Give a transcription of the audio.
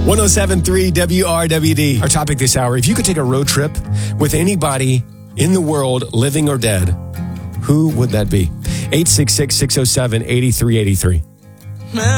107.3 WRWD. Our topic this hour, if you could take a road trip with anybody in the world, living or dead, who would that be? 866-607-8383.